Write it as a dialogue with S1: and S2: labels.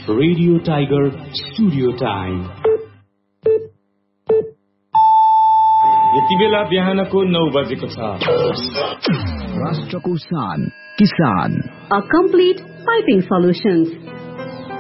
S1: Radio tiger studio time.
S2: यति बेला बिहानको 9 बजेको छ।
S3: राष्ट्रको शान किसान।
S4: A complete piping solutions.